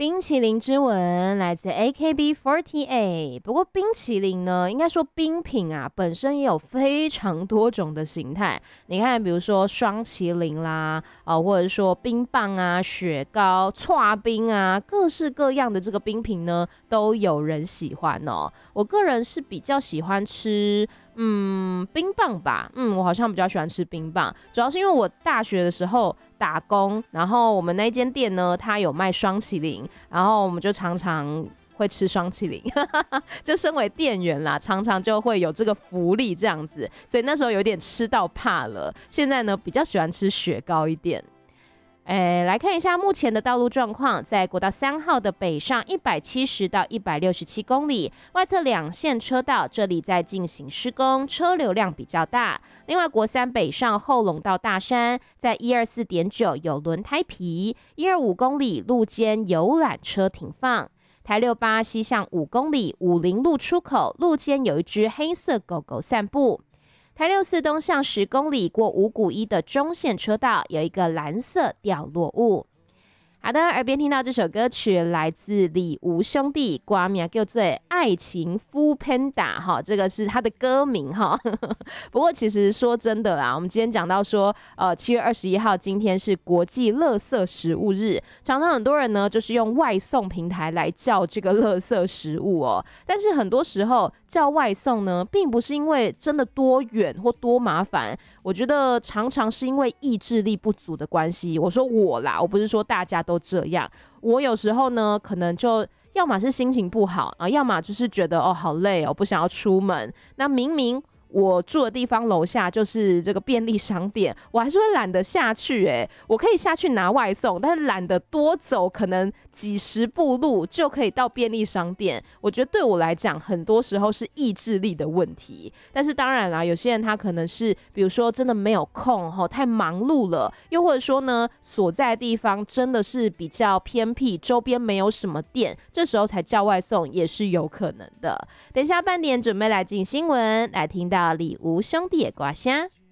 冰淇淋之吻来自 AKB48。不过冰淇淋呢，应该说冰品啊，本身也有非常多种的形态。你看，比如说双淇淋啦，或者说冰棒啊、雪糕、剉冰啊，各式各样的这个冰品呢，都有人喜欢哦。我个人是比较喜欢吃。冰棒吧，我好像比较喜欢吃冰棒，主要是因为我大学的时候打工，然后我们那间店呢，它有卖双淇淋，然后我们就常常会吃双淇淋，就身为店员啦，常常就会有这个福利这样子，所以那时候有点吃到怕了。现在呢，比较喜欢吃雪糕一点。来看一下目前的道路状况，在国道3号的北上170到167公里，外侧2线车道这里在进行施工，车流量比较大。另外国3北上后龙到大山，在124.9有轮胎皮，125公里路肩游览车停放。台68西向5公里50路出口，路肩有一只黑色狗狗散步。台64东向10公里过五股一的中线车道有一个蓝色掉落物。好的，耳边听到这首歌曲来自李吴兄弟，歌名叫做《爱情Food Panda》哈，这个是他的歌名哈。不过其实说真的啦，我们今天讲到说，7月21号今天是国际垃圾食物日，常常很多人呢就是用外送平台来叫这个垃圾食物哦。但是很多时候叫外送呢，并不是因为真的多远或多麻烦，我觉得常常是因为意志力不足的关系。我说我啦，我不是说大家都这样。我有时候呢，可能就要么是心情不好啊，要么就是觉得好累不想要出门。那明明我住的地方楼下就是这个便利商店，我还是会懒得下去我可以下去拿外送，但是懒得多走可能几十步路就可以到便利商店。我觉得对我来讲，很多时候是意志力的问题。但是当然啦，有些人他可能是比如说真的没有空太忙碌了，又或者说呢所在的地方真的是比较偏僻，周边没有什么店，这时候才叫外送也是有可能的。等一下半点准备来进新闻，来听到李吴兄弟的歌声。